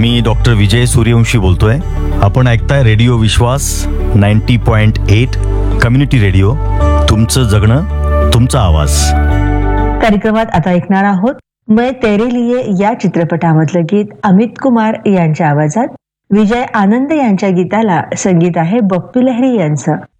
मी doctor Vijay Suryavanshi बोलतोय. आपण ऐकताय रेडिओ विश्वास 90.8 कम्युनिटी रेडिओ. तुमचं जगणं, तुमचा आवाज. कार्यक्रमात आता ऐकणार आहोत मैं तेरे लिए या चित्रपटामधलं गीत अमित कुमार यांच्या आवाजात. विजय आनंद यांच्या गीताला संगीत आहे बप्पी लहरी यांचं.